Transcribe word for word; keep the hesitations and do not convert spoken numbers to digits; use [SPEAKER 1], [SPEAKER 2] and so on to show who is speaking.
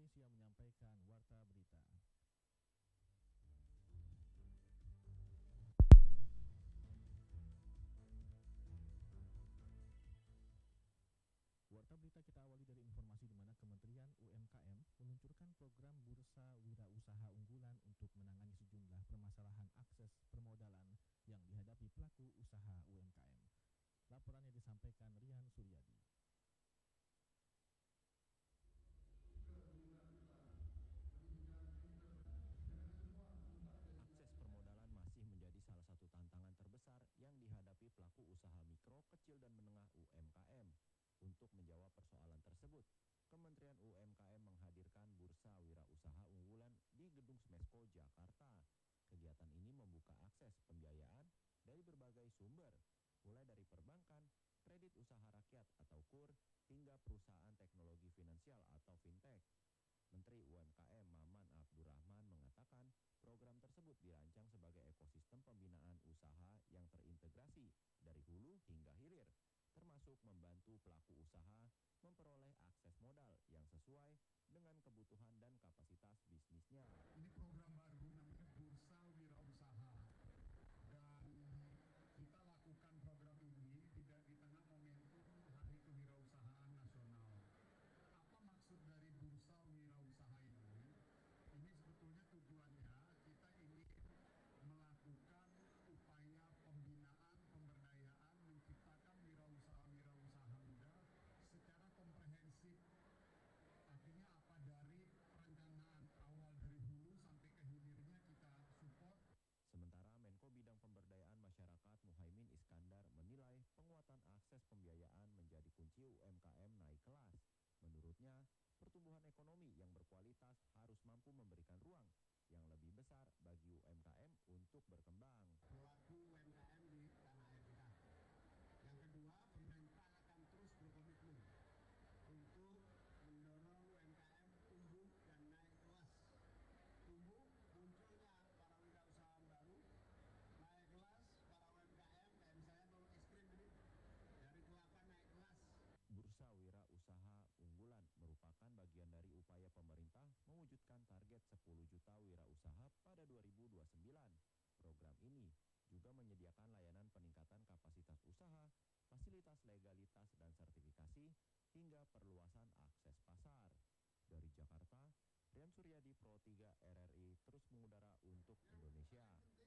[SPEAKER 1] Indonesia menyampaikan Warta Berita. Warta Berita kita awali dari informasi di mana Kementerian U M K M meluncurkan program Bursa Wirausaha Unggulan untuk menangani sejumlah permasalahan akses permodalan yang dihadapi pelaku usaha U M K M. Laporannya disampaikan Rian Suryadi.
[SPEAKER 2] Akses permodalan masih menjadi salah satu tantangan terbesar yang dihadapi pelaku usaha mikro, kecil, dan menengah U M K M. Untuk menjawab persoalan tersebut, Kementerian U M K M menghadirkan Bursa Wirausaha Unggulan di Gedung Smesco, Jakarta. Kegiatan ini membuka akses pembiayaan dari berbagai sumber, mulai dari perbankan, kredit usaha rakyat atau K U R, hingga perusahaan teknologi finansial atau fintech. Menteri U M K M Maman Abdurrahman mengatakan program tersebut dirancang sebagai ekosistem pembinaan usaha yang terintegrasi dari hulu hingga hilir, termasuk membantu pelaku usaha memperoleh akses modal yang sesuai dengan kebutuhan dan kapasitas bisnisnya.
[SPEAKER 3] Ini program baru namanya Bursa Wirausaha, dan kita lakukan program ini tidak di tengah momentum Hari Kewirausahaan Nasional. Apa maksud dari Bursa Wirausaha ini? Ini sebetulnya tujuannya kita ingin melakukan upaya pembinaan, pemberdayaan, menciptakan wirausaha-wirausaha muda secara komprehensif. Artinya apa, dari perencanaan awal dari hulu sampai ke hilirnya kita support.
[SPEAKER 2] Sementara Menko Bidang Pemberdayaan Masyarakat Muhaimin Iskandar menilai penguatan akses pembiayaan menjadi kunci U M K M naik kelas. Menurutnya, pertumbuhan ekonomi yang berkualitas harus mampu memberikan ruang yang lebih besar bagi U M K M untuk berkembang.
[SPEAKER 3] Pelaku U M K M di tanah air kita. Yang kedua, pemerintah akan terus berkomitmen untuk mendorong U M K M tumbuh dan naik kelas. Tumbuh munculnya para wirausaha baru, naik kelas para U M K M, kayak misalnya kalau es krim ini dari kelapa naik kelas.
[SPEAKER 2] Bursa Wirausaha Unggulan merupakan bagian dari upaya pemerintah mewujudkan target sepuluh juta wirausaha pada dua ribu dua puluh sembilan. Program ini juga menyediakan layanan peningkatan kapasitas usaha, fasilitas legalitas dan sertifikasi, hingga perluasan akses pasar. Dari Jakarta, Rian Suryadi, Pro tiga R R I, terus mengudara untuk Indonesia.